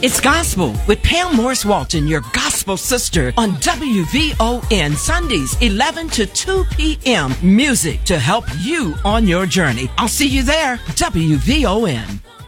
It's Gospel with Pam Morris Walton, your gospel sister, on WVON Sundays, 11 to 2 p.m. Music to help you on your journey. I'll see you there. WVON.